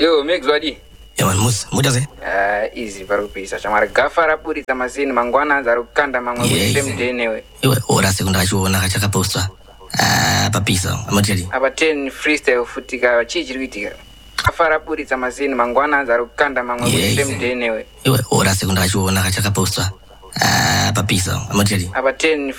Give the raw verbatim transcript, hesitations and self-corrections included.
Yo, make zwadi. Yaman mus, muda se? Ah, easy barupisa. Chamara gafara puri tamazini mangwana za rukanda mangwa kuchite mtenewe. Iwe, ora sekunda chuo na kachaka posta. Ah, papisa, amajeri. Aba ten freestyle futika chichiritika. Gafara puri tamazini mangwana za rukanda mangwa kuchite mtenewe. Iwe, ora sekunda chuo na kachaka posta. Ah, papisa, amajeri. Aba ten